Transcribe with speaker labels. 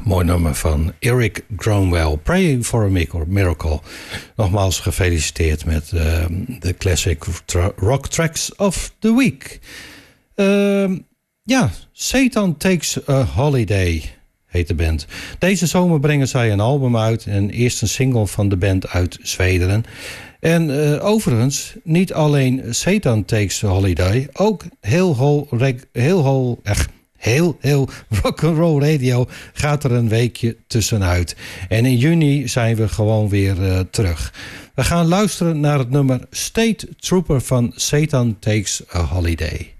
Speaker 1: Mooi nummer van Eric Gronwell, Praying for a Miracle. Nogmaals gefeliciteerd met de Classic Rock Tracks of the Week. Satan Takes a Holiday heet de band. Deze zomer brengen zij een album uit en eerst een single van de band uit Zweden. En overigens, niet alleen Satan Takes a Holiday, ook heel Rock'n'Roll Radio gaat er een weekje tussenuit. En in juni zijn we gewoon weer terug. We gaan luisteren naar het nummer State Trooper van Satan Takes a Holiday.